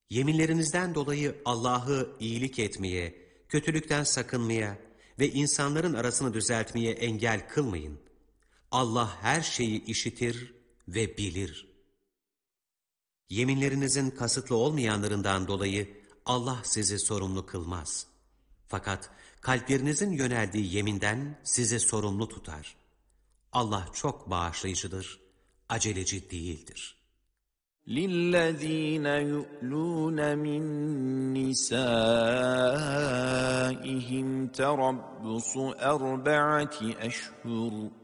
Yeminlerinizden dolayı Allah'ı iyilik etmeye, kötülükten sakınmaya ve insanların arasını düzeltmeye engel kılmayın. Allah her şeyi işitir ve bilir. Yeminlerinizin kasıtlı olmayanlarından dolayı Allah sizi sorumlu kılmaz. Fakat kalplerinizin yöneldiği yeminden sizi sorumlu tutar. Allah çok bağışlayıcıdır, aceleci değildir. لِلَّذ۪ينَ يُؤْلُونَ مِنْ نِسَائِهِمْ تَرَبُّصُ أَرْبَعَةِ أَشْهُرٍ